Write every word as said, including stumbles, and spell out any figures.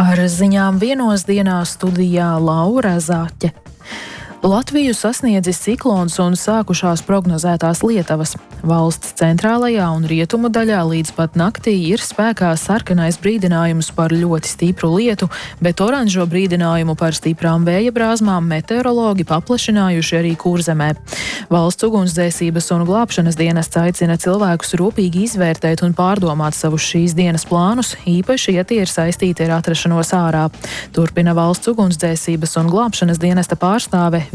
Ar ziņām vienos dienā studijā Laura Zaķe. Latviju sasniedzis ciklons un sākušās prognozētās lietavas. Valsts centrālajā un rietumu daļā līdz pat naktī ir spēkā sarkanais brīdinājums par ļoti stipru lietu, bet oranžo brīdinājumu par stiprām vēja brāzmām meteorologi paplašinājuši arī Kurzemē. Valsts ugunsdzēsības un glābšanas dienests aicina cilvēkus rūpīgi izvērtēt un pārdomāt savus šīs dienas plānus, īpaši, ja tie ir saistīti ar atrašanos ārā. Turpina valsts ugunsdzēsības un glābšanas dienesta pārstāve